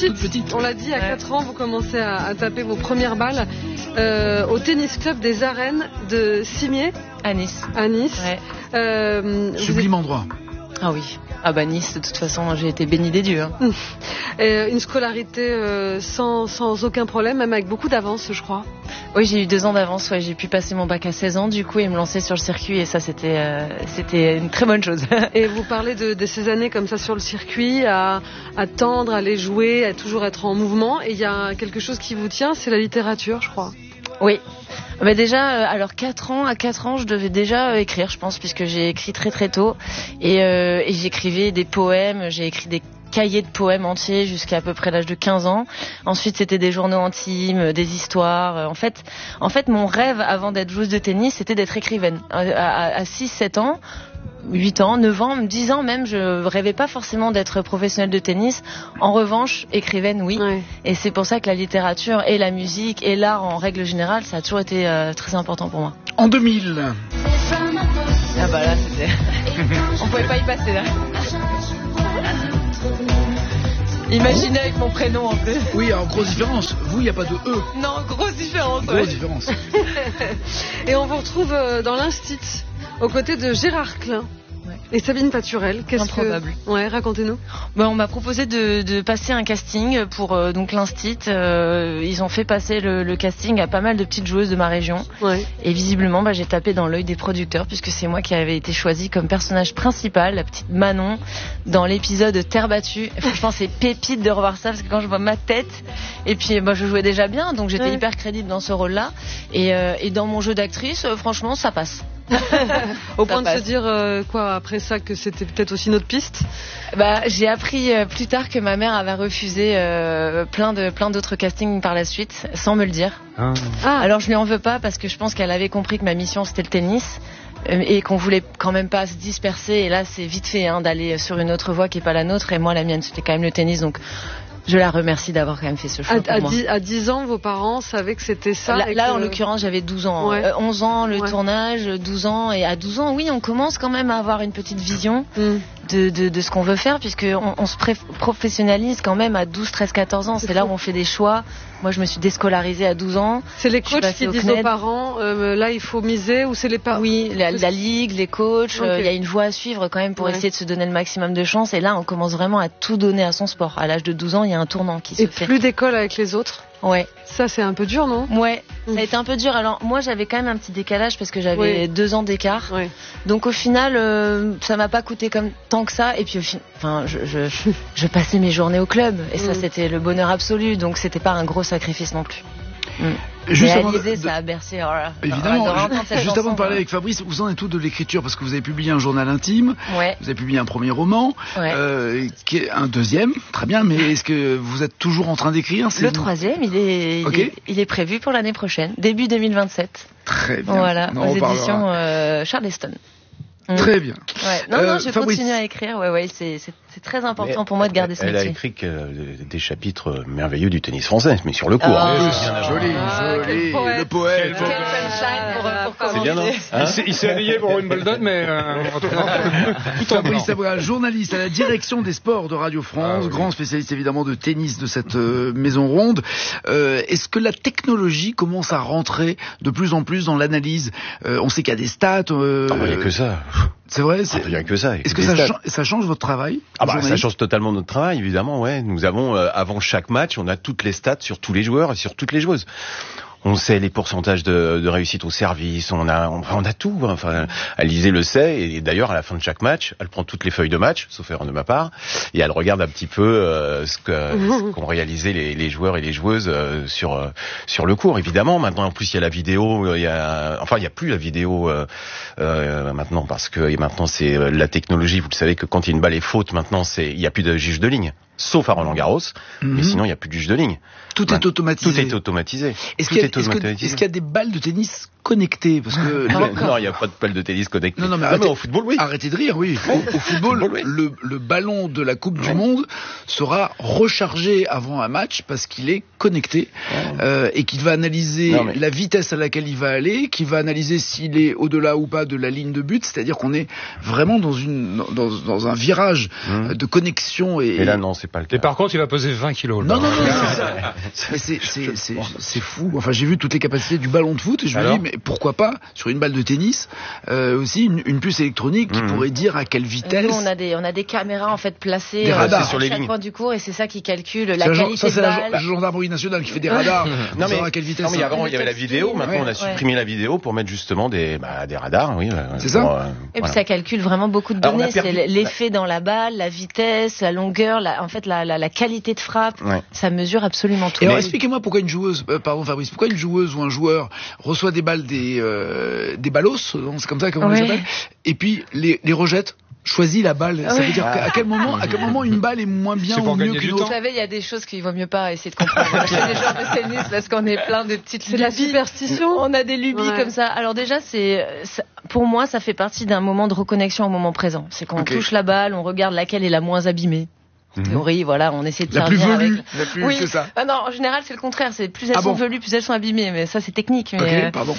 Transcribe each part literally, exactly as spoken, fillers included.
petite. petite. On l'a dit, à ouais. quatre ans, vous commencez à, à taper vos premières balles euh, au tennis club des Arènes de Cimiez. À Nice. À Nice. Ouais. Euh, Sublime êtes... endroit. Ah oui. Ah bah Nice, de toute façon, j'ai été bénie des dieux. Hein. Et une scolarité euh, sans, sans aucun problème, même avec beaucoup d'avance, je crois. Oui, j'ai eu deux ans d'avance. Ouais, j'ai pu passer mon bac à seize ans, du coup, et me lancer sur le circuit. Et ça, c'était, euh, c'était une très bonne chose. Et vous parlez de, de ces années comme ça sur le circuit, à, à tendre, à aller jouer, à toujours être en mouvement. Et il y a quelque chose qui vous tient, c'est la littérature, je crois. Oui. Bah déjà, euh, alors quatre ans, à quatre ans, je devais déjà euh, écrire, je pense, puisque j'ai écrit très très tôt. Et, euh, et j'écrivais des poèmes, j'ai écrit des cahiers de poèmes entiers jusqu'à à peu près l'âge de quinze ans. Ensuite, c'était des journaux intimes, des histoires. En fait, en fait, mon rêve avant d'être joueuse de tennis, c'était d'être écrivaine. À, à, à six sept ans, huit ans, neuf ans, dix ans même, je rêvais pas forcément d'être professionnelle de tennis. En revanche, écrivaine, oui. Ouais. Et c'est pour ça que la littérature et la musique et l'art en règle générale, ça a toujours été euh, très important pour moi. En deux mille. Ah bah là, c'était... On pouvait pas y passer, là. Imaginez avec mon prénom en plus. Oui, alors grosse différence. Vous, il n'y a pas de E. Non, grosse différence. Grosse ouais. différence. Et on vous retrouve dans l'Institut, aux côtés de Gérard Klein. Ouais. Et Sabine Paturel, qu'est-ce Improbable. que... Ouais, racontez-nous. Ben, on m'a proposé de, de passer un casting pour euh, donc l'Instit. Euh, ils ont fait passer le, le casting à pas mal de petites joueuses de ma région. Ouais. Et visiblement, ben, j'ai tapé dans l'œil des producteurs puisque c'est moi qui avais été choisie comme personnage principal, la petite Manon, dans l'épisode Terre battue. Franchement, c'est pépite de revoir ça parce que quand je vois ma tête, et puis ben, je jouais déjà bien, donc j'étais ouais. hyper crédible dans ce rôle-là. Et, euh, et dans mon jeu d'actrice, euh, franchement, ça passe. Au point de se dire euh, quoi après ça que c'était peut-être aussi notre piste. Bah j'ai appris euh, plus tard que ma mère avait refusé euh, plein de plein d'autres castings par la suite sans me le dire. Ah. Ah. Alors je lui en veux pas parce que je pense qu'elle avait compris que ma mission c'était le tennis euh, et qu'on voulait quand même pas se disperser et là c'est vite fait hein, d'aller sur une autre voie qui est pas la nôtre et moi la mienne c'était quand même le tennis donc je la remercie d'avoir quand même fait ce choix. À, pour à, moi. dix, à dix ans, vos parents savaient que c'était ça. Là, là que... en l'occurrence, j'avais douze ans. Ouais. Euh, onze ans, le ouais. tournage, douze ans. Et à douze ans, oui, on commence quand même à avoir une petite vision mm. de, de, de ce qu'on veut faire, puisqu'on on se pré- professionnalise quand même à douze, treize, quatorze ans. C'est, c'est là où on fait des choix. Moi, je me suis déscolarisée à douze ans. C'est les coachs qui disent aux parents, euh, là, il faut miser, ou c'est les parents? Oui, la, la ligue, les coachs. Il okay. euh, y a une voie à suivre quand même pour ouais. essayer de se donner le maximum de chance. Et là, on commence vraiment à tout donner à son sport. À l'âge de douze ans, il y a un tournant qui se Et fait. Plus d'école avec les autres. Ouais. Ça, c'est un peu dur, non? Ouais, mmh. ça a été un peu dur. Alors, moi, j'avais quand même un petit décalage parce que j'avais oui. deux ans d'écart. Oui. Donc, au final, euh, ça m'a pas coûté comme tant que ça. Et puis, au final, enfin, je, je, je passais mes journées au club. Et mmh. ça, c'était le bonheur absolu. Donc, c'était pas un gros sacrifice non plus. Mmh. Juste avant de, ça a bercé. Oh là, évidemment, alors, je, juste avant de parler ouais. avec Fabrice, vous en êtes tout de l'écriture parce que vous avez publié un journal intime, ouais. vous avez publié un premier roman, ouais. euh, qui est un deuxième, très bien, mais est-ce que vous êtes toujours en train d'écrire? Le vous... troisième, il est, okay. il est, il est prévu pour l'année prochaine, début deux mille vingt-sept. Très bien. Voilà, aux éditions euh, Charleston. Très bien. Ouais. Non, euh, non, je Fabrice... continue à écrire. Ouais, ouais, c'est, c'est, c'est très important mais pour moi de garder ce elle métier. Elle a écrit que, des chapitres merveilleux du tennis français, mais sur le cours. Ah, hein, bien joli, ah, joli. Poète. Le poète. Quel sunshine pour, pour c'est bien, non hein Il s'est habillé pour une Wimbledon, mais euh, Fabrice Sabourin, journaliste à la direction des sports de Radio France, ah, oui. grand spécialiste évidemment de tennis de cette euh, maison ronde. Euh, est-ce que la technologie commence à rentrer de plus en plus dans l'analyse? euh, On sait qu'il y a des stats. Euh, il n'y a que ça. C'est vrai, c'est... Ah, il n'y a que ça. Est-ce que ça, cha- ça change votre travail? Ah bah, ça change totalement notre travail, évidemment, ouais. Nous avons, euh, avant chaque match, on a toutes les stats sur tous les joueurs et sur toutes les joueuses. On sait les pourcentages de, de réussite au service, on a, on, on a tout. Enfin, Alizé le sait, et d'ailleurs, à la fin de chaque match, elle prend toutes les feuilles de match, sauf erreur de ma part, et elle regarde un petit peu euh, ce, que, ce qu'ont réalisé les, les joueurs et les joueuses euh, sur euh, sur le court. Évidemment, maintenant, en plus, il y a la vidéo, il y a, enfin, il n'y a plus la vidéo euh, euh, maintenant, parce que et maintenant, c'est euh, la technologie. Vous le savez que quand il y a une balle est faute, maintenant, c'est il n'y a plus de juge de ligne. Sauf à Roland Garros, mm-hmm. mais sinon il n'y a plus de juge de ligne. Tout est automatisé. Tout est automatisé. Est-ce, qu'il y, a, est, est, que, est-ce qu'il y a des balles de tennis connectées? Parce que non, il n'y a pas de balles de tennis connectées. Non, non, mais, arrêtez, non, mais au football, oui. Arrêtez de rire, oui. Au, au football, football oui. le, le ballon de la Coupe oui. du Monde sera rechargé avant un match parce qu'il est connecté oui. euh, et qu'il va analyser non, mais... la vitesse à laquelle il va aller, qu'il va analyser s'il est au-delà ou pas de la ligne de but. C'est-à-dire qu'on est vraiment dans une dans, dans un virage mmh. de connexion et. Et là, non, c'est pas le cas. Et par contre, il va peser vingt kilos. Non, non, non, c'est, c'est, c'est, c'est, c'est fou. Enfin, j'ai vu toutes les capacités du ballon de foot et je me dis, mais pourquoi pas, sur une balle de tennis, euh, aussi une, une puce électronique qui mmh. pourrait dire à quelle vitesse. Nous, on a des, on a des caméras, en fait, placées des radars. Euh, sur à les chaque lignes. point du cours et c'est ça qui calcule la c'est qualité ça, de c'est balle. la gendarmerie nationale qui fait des radars. non, mais à quelle vitesse. Non, mais avant, il y avait la vidéo. Maintenant, ouais, on a supprimé ouais. la vidéo pour mettre justement des, bah, des radars, oui. C'est ça. Pour, euh, et voilà. puis ça calcule vraiment beaucoup de données. Perdu... C'est l'effet dans la balle, la vitesse, la longueur, la, en fait, la, la, la qualité de frappe. Ouais. Ça mesure absolument tout. Et alors, expliquez-moi pourquoi une joueuse, euh, pardon Fabrice, pourquoi une joueuse ou un joueur reçoit des balles des, euh, des ballos, c'est comme ça qu'on ouais. les appelle, et puis les, les rejette. Choisis la balle. Ça veut dire qu'à quel moment, à quel moment une balle est moins bien ou mieux qu'une autre. Vous savez, il y a des choses qu'il vaut mieux pas essayer de comprendre. Chez les joueurs de tennis, parce qu'on est plein de petites lubies. C'est la superstition. On a des lubies ouais. comme ça. Alors déjà, c'est, ça, pour moi, ça fait partie d'un moment de reconnexion au moment présent. C'est qu'on okay. touche la balle, on regarde laquelle est la moins abîmée. En mmh. théorie, voilà, on essaie de la faire plus bien velue, avec. La plus oui. que ça. Ah non, en général, c'est le contraire. C'est plus elles ah sont bon velues, plus elles sont abîmées. Mais ça, c'est technique. Mais ok, pardon.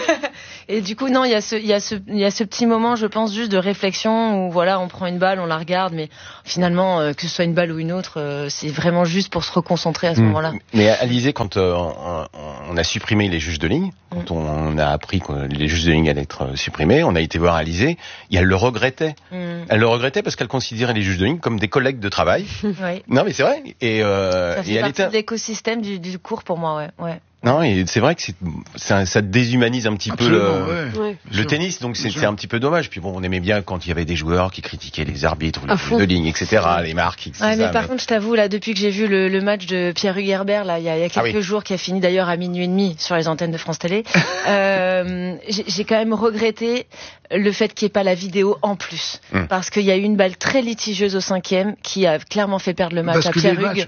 Et du coup, non, il y a ce, il y a ce, il y a ce petit moment, je pense, juste de réflexion où voilà, on prend une balle, on la regarde, mais finalement, euh, que ce soit une balle ou une autre, euh, c'est vraiment juste pour se reconcentrer à ce mmh. moment-là. Mais Alizé, quand euh, on, on a supprimé les juges de ligne, quand mmh. on a appris que les juges de ligne allaient être supprimés, on a été voir Alizé, et elle le regrettait. Mmh. Elle le regrettait parce qu'elle considérait les juges de ligne comme des collègues de travail. Oui. Non, mais c'est vrai. Et, euh, ça fait et elle partie était... de l'écosystème du, du cours pour moi, ouais. ouais. Non, et c'est vrai que c'est, ça, ça déshumanise un petit Absolument, peu le, ouais. le tennis, donc c'est, c'est un petit peu dommage. Puis bon, on aimait bien quand il y avait des joueurs qui critiquaient les arbitres, les juges de ligne, et cetera, les marques, et cetera. Ouais, mais ça, par mais... contre, je t'avoue, là, depuis que j'ai vu le, le match de Pierre-Hugues Herbert, là, il y a, il y a quelques ah oui. jours, qui a fini d'ailleurs à minuit et demi sur les antennes de France Télé, euh, j'ai, j'ai quand même regretté le fait qu'il n'y ait pas la vidéo en plus. Hum. Parce qu'il y a eu une balle très litigieuse au cinquième qui a clairement fait perdre le match à Pierre-Hugues.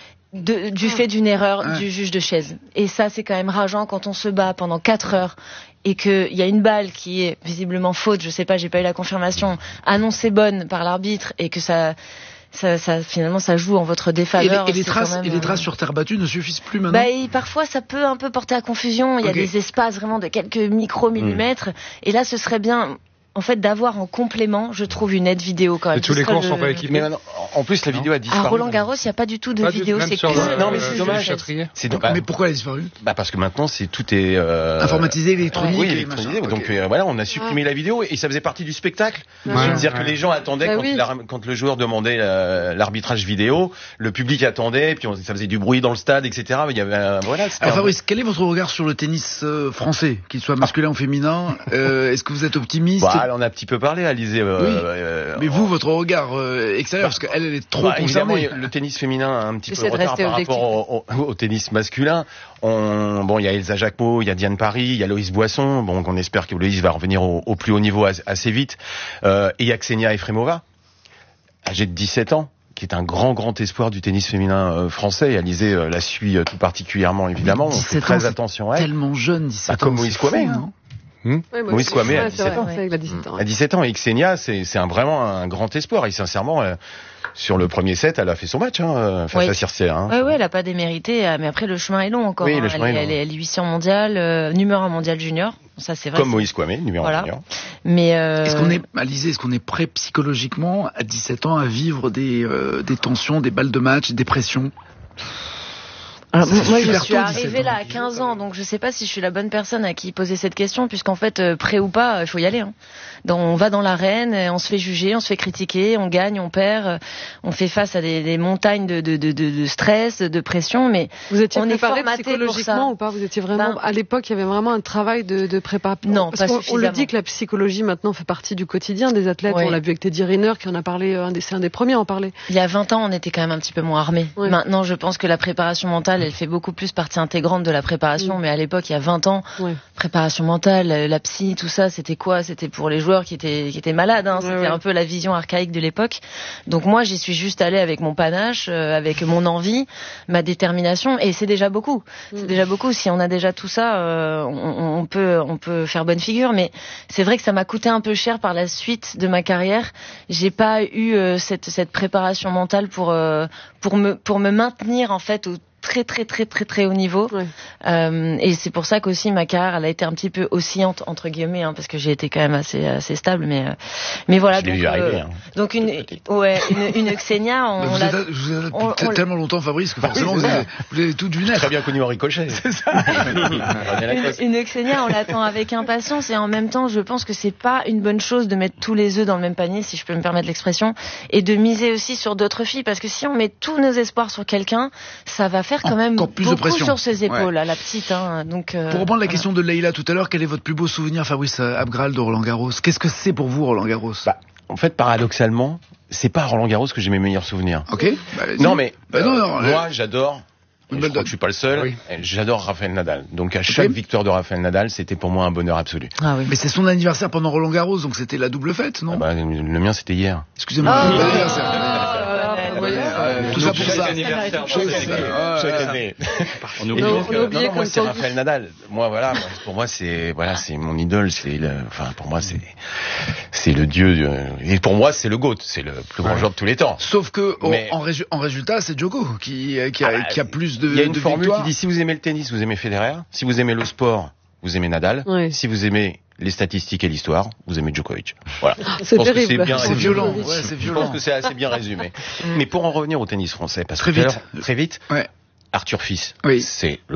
De, du fait d'une erreur ouais. du juge de chaise. Et ça, c'est quand même rageant quand on se bat pendant quatre heures et qu'il y a une balle qui est visiblement faute, je sais pas, j'ai pas eu la confirmation, annoncée bonne par l'arbitre et que ça... Ça, ça, finalement, ça joue en votre défaveur. Et les, et les traces, même, et les traces euh... sur terre battue ne suffisent plus maintenant. Bah, et parfois, ça peut un peu porter à confusion. Il y a okay. des espaces vraiment de quelques micro-millimètres. Mmh. Et là, ce serait bien... En fait, d'avoir en complément, je trouve une aide vidéo quand même. Et tous les cours ne sont pas équipés. Mais maintenant, en plus, la non. vidéo a disparu. À Roland Garros, il n'y a pas du tout de pas vidéo. Du, c'est que... euh, non, mais c'est dommage. C'est donc, mais pourquoi elle a disparu? Bah parce que maintenant, c'est tout est euh... informatisé, électronique. Oui, électronisé. Donc okay. euh, voilà, on a supprimé ouais. la vidéo et ça faisait partie du spectacle. Ouais. C'est-à-dire ouais. que les gens attendaient bah, quand, oui. la, quand le joueur demandait la, l'arbitrage vidéo, le public attendait, puis on, ça faisait du bruit dans le stade, et cetera. Il y avait euh, voilà. Alors Fabrice, un... quel est votre regard sur le tennis euh, français, qu'il soit masculin ou féminin? euh, Est-ce que vous êtes optimiste? Bah, on a un petit peu parlé, Alizé. Oui. Euh, mais vous, votre regard euh, extérieur, bah, parce qu'elle elle est trop bah, concernée. Le tennis féminin a un petit peu de retard par rapport au, au, au tennis masculin. On, bon, il y a Elsa Jacquemot, il y a Diane Paris, il y a Loïs Boisson. Bon, on espère que Loïs va revenir au, au plus haut niveau assez, assez vite. Euh, et il y a Ksenia Efremova, âgée de dix-sept ans, qui est un grand, grand espoir du tennis féminin euh, français. Et Alizé euh, la suit euh, tout particulièrement, évidemment. On fait très attention à elle. Tellement jeune, dix-sept bah, ans. Comme Moïse Kouamé, hein. Mmh. Oui, Moïse Kouamé à dix-sept ans. Ouais. dix-sept ans. À dix-sept ans, et Ksenia, c'est, c'est un, vraiment un grand espoir. Et sincèrement, euh, sur le premier set, elle a fait son match hein, face oui. à Circé. Hein. Oui, oui, elle n'a pas démérité, mais après le chemin est long encore. Oui, hein. le chemin elle, est long. Elle, elle est huitième mondiale, euh, numéro un mondial junior. Ça, c'est vrai. Comme c'est... Moïse Kouamé, numéro voilà. un junior. Mais euh... est-ce qu'on est, Alizé, est-ce qu'on est prêt psychologiquement à dix-sept ans à vivre des, euh, des tensions, des balles de match, des pressions? Alors, moi, je suis arrivée là à quinze ans, donc je sais pas si je suis la bonne personne à qui poser cette question, puisqu'en fait, euh, prêt ou pas, il faut y aller. Hein. Donc, on va dans l'arène, on se fait juger, on se fait critiquer, on gagne, on perd, euh, on fait face à des, des montagnes de, de, de, de stress, de pression, mais vous étiez on préparé est formaté psychologiquement pour ça. ou pas? Vous étiez vraiment ben, à l'époque, il y avait vraiment un travail de, de prépa. Non, parce pas qu'on, suffisamment. On le dit que la psychologie maintenant fait partie du quotidien des athlètes. Ouais. On l'a vu avec Teddy Riner qui en a parlé, un des, c'est un des premiers à en parler. Il y a vingt ans, on était quand même un petit peu moins armés. Ouais. Maintenant, je pense que la préparation mentale, elle fait beaucoup plus partie intégrante de la préparation, mmh. mais à l'époque, il y a vingt ans, ouais. préparation mentale, la psy, tout ça, c'était quoi? C'était pour les joueurs qui étaient, qui étaient malades, hein. C'était ouais, ouais. un peu la vision archaïque de l'époque. Donc moi, j'y suis juste allée avec mon panache, euh, avec mon envie, ma détermination, et c'est déjà beaucoup. Mmh. C'est déjà beaucoup. Si on a déjà tout ça, euh, on, on peut, on peut faire bonne figure, mais c'est vrai que ça m'a coûté un peu cher par la suite de ma carrière. J'ai pas eu euh, cette, cette préparation mentale pour, euh, pour me, pour me maintenir, en fait, au très très très très très haut niveau. Ouais. Euh, et c'est pour ça qu'aussi ma carrière, elle a été un petit peu oscillante entre guillemets, hein, parce que j'ai été quand même assez assez stable, mais euh, mais voilà. Je donc, l'ai vu arriver, hein. donc une ouais une, une Xenia, on vous l'a. Êtes, vous êtes on, on, tellement longtemps, Fabrice, que forcément vous avez, vous avez tout deviné. Très bien connu Henri Cochet. C'est ça. une, une Xenia, on l'attend avec impatience et en même temps, je pense que c'est pas une bonne chose de mettre tous les œufs dans le même panier, si je peux me permettre l'expression, et de miser aussi sur d'autres filles, parce que si on met tous nos espoirs sur quelqu'un, ça va faire quand même plus beaucoup de pression sur ses épaules, ouais. à la petite. Hein, donc, euh, pour reprendre la voilà. question de Leïla tout à l'heure, quel est votre plus beau souvenir, Fabrice Abgral, de Roland Garros? Qu'est-ce que c'est pour vous, Roland Garros? Bah, en fait, paradoxalement, c'est pas à Roland Garros que j'ai mes meilleurs souvenirs. Ok. Bah, non, mais bah, euh, non, non, moi, j'adore. Je crois que je suis pas le seul. Oui. J'adore Rafael Nadal. Donc à chaque okay. victoire de Rafael Nadal, c'était pour moi un bonheur absolu. Ah oui. Mais c'est son anniversaire pendant Roland Garros, donc c'était la double fête, non? Ah bah, le mien, c'était hier. Excusez-moi. Oh, bon oh, anniversaire. Tout ça pour ça. Chaque année. On oublie. Non, non, moi c'est Rafael Nadal. Moi voilà, pour moi c'est voilà, c'est mon idole. C'est le, enfin pour moi c'est c'est le dieu. Et pour moi c'est le GOAT. C'est le plus grand joueur de tous les temps. Sauf que Mais, en, résu- en résultat, c'est Djoko qui qui a, ah, qui a plus de. Il y a une de formule victoires. qui dit si vous aimez le tennis, vous aimez Federer. Si vous aimez le sport, vous aimez Nadal. Oui. Si vous aimez les statistiques et l'histoire, vous aimez Djokovic. Voilà. C'est terrible. C'est, bien c'est violent. Ouais, c'est violent. Je pense que c'est assez bien résumé. Mais pour en revenir au tennis français, parce très que vite, alors, très vite, ouais. Arthur Fils, oui. c'est le